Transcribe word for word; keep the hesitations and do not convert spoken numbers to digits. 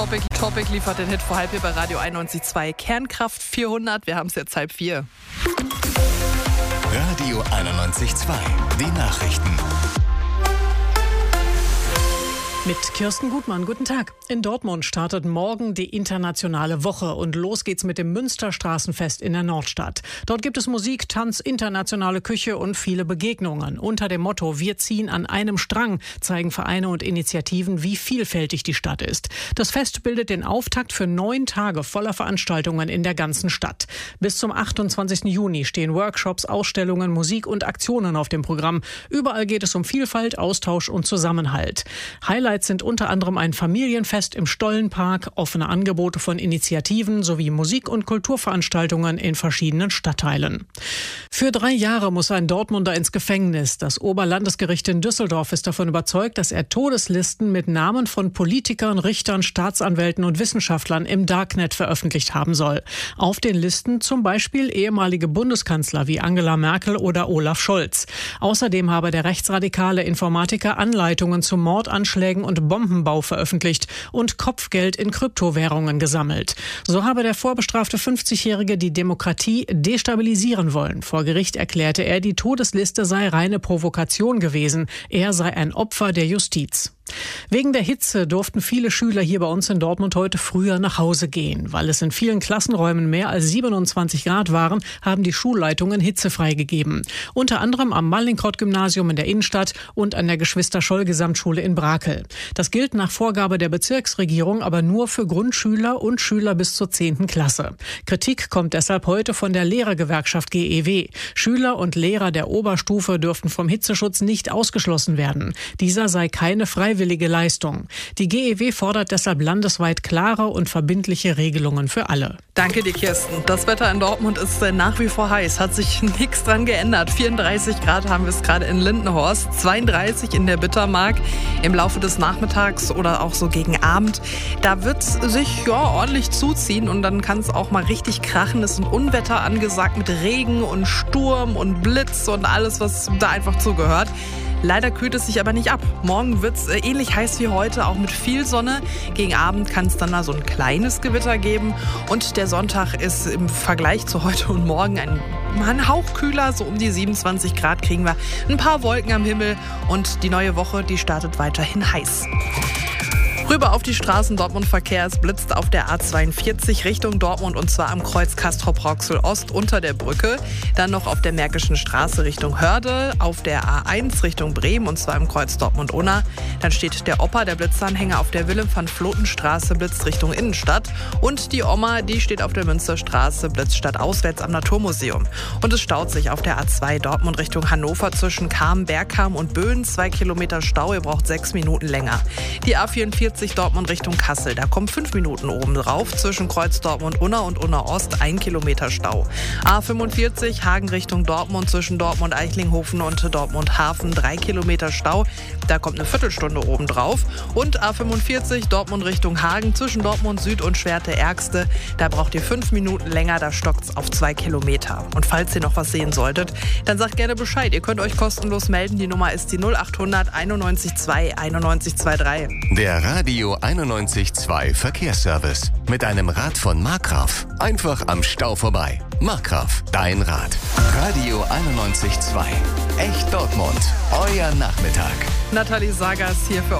Topic, Topic liefert den Hit vor halb hier bei Radio einundneunzig Komma zwei. Kernkraft vierhundert, wir haben es jetzt halb vier. Radio einundneunzig Komma zwei, die Nachrichten. Mit Kirsten Gutmann, guten Tag. In Dortmund startet morgen die internationale Woche und los geht's mit dem Münsterstraßenfest in der Nordstadt. Dort gibt es Musik, Tanz, internationale Küche und viele Begegnungen. Unter dem Motto "Wir ziehen an einem Strang" zeigen Vereine und Initiativen, wie vielfältig die Stadt ist. Das Fest bildet den Auftakt für neun Tage voller Veranstaltungen in der ganzen Stadt. Bis zum achtundzwanzigsten Juni stehen Workshops, Ausstellungen, Musik und Aktionen auf dem Programm. Überall geht es um Vielfalt, Austausch und Zusammenhalt. Highlights sind unter anderem ein Familienfest im Stollenpark, offene Angebote von Initiativen sowie Musik- und Kulturveranstaltungen in verschiedenen Stadtteilen. Für drei Jahre muss ein Dortmunder ins Gefängnis. Das Oberlandesgericht in Düsseldorf ist davon überzeugt, dass er Todeslisten mit Namen von Politikern, Richtern, Staatsanwälten und Wissenschaftlern im Darknet veröffentlicht haben soll. Auf den Listen zum Beispiel ehemalige Bundeskanzler wie Angela Merkel oder Olaf Scholz. Außerdem habe der rechtsradikale Informatiker Anleitungen zu Mordanschlägen und Bombenbau veröffentlicht und Kopfgeld in Kryptowährungen gesammelt. So habe der vorbestrafte fünfzigjährige die Demokratie destabilisieren wollen. Vor Gericht erklärte er, die Todesliste sei reine Provokation gewesen. Er sei ein Opfer der Justiz. Wegen der Hitze durften viele Schüler hier bei uns in Dortmund heute früher nach Hause gehen. Weil es in vielen Klassenräumen mehr als siebenundzwanzig Grad waren, haben die Schulleitungen Hitze freigegeben. Unter anderem am Mallinckrodt-Gymnasium in der Innenstadt und an der Geschwister-Scholl-Gesamtschule in Brakel. Das gilt nach Vorgabe der Bezirksregierung aber nur für Grundschüler und Schüler bis zur zehnten Klasse. Kritik kommt deshalb heute von der Lehrergewerkschaft G E W. Schüler und Lehrer der Oberstufe dürften vom Hitzeschutz nicht ausgeschlossen werden. Dieser sei keine freiwillige Leistung. Die G E W fordert deshalb landesweit klare und verbindliche Regelungen für alle. Danke dir, Kirsten. Das Wetter in Dortmund ist nach wie vor heiß. Hat sich nichts dran geändert. vierunddreißig Grad haben wir es gerade in Lindenhorst, zweiunddreißig in der Bittermark. Im Laufe des Nachmittags oder auch so gegen Abend, da wird es sich ja ordentlich zuziehen und dann kann es auch mal richtig krachen. Es sind Unwetter angesagt mit Regen und Sturm und Blitz und alles, was da einfach zugehört. Leider kühlt es sich aber nicht ab. Morgen wird es ähnlich heiß wie heute, auch mit viel Sonne. Gegen Abend kann es dann mal so ein kleines Gewitter geben. Und der Sonntag ist im Vergleich zu heute und morgen ein, ein Hauch kühler. So um die siebenundzwanzig Grad kriegen wir ein paar Wolken am Himmel. Und die neue Woche, die startet weiterhin heiß. Rüber auf die Straßen Dortmund-Verkehr. Es blitzt auf der A zweiundvierzig Richtung Dortmund und zwar am Kreuz Castrop-Rauxel-Ost unter der Brücke. Dann noch auf der Märkischen Straße Richtung Hörde, auf der A eins Richtung Bremen und zwar im Kreuz Dortmund-Unna. Dann steht der Opa, der Blitzanhänger, auf der Willem-van-Floten-Straße, blitzt Richtung Innenstadt. Und die Oma, die steht auf der Münsterstraße, blitzt stadtauswärts am Naturmuseum. Und es staut sich auf der A zwei Dortmund Richtung Hannover zwischen Kam, Bergkam und Böen. Zwei Kilometer Stau, ihr braucht sechs Minuten länger. Die A vierundvierzig Dortmund Richtung Kassel. Da kommen fünf Minuten oben drauf. Zwischen Kreuz Dortmund-Unna und Unna-Ost ein Kilometer Stau. A fünfundvierzig Hagen Richtung Dortmund zwischen Dortmund-Eichlinghofen und Dortmund-Hafen drei Kilometer Stau. Da kommt eine Viertelstunde oben drauf. Und A fünfundvierzig Dortmund Richtung Hagen zwischen Dortmund Süd und Schwerte-Ärgste. Da braucht ihr fünf Minuten länger. Da stockt es auf zwei Kilometer. Und falls ihr noch was sehen solltet, dann sagt gerne Bescheid. Ihr könnt euch kostenlos melden. Die Nummer ist die null achthundert einundneunzig zwei einundneunzig zweiunddreißig. Der Radio einundneunzig Komma zwei Verkehrsservice. Mit einem Rad von Markgraf. Einfach am Stau vorbei. Markgraf, dein Rad. Radio einundneunzig Komma zwei. Echt Dortmund. Euer Nachmittag. Nathalie Sagas hier für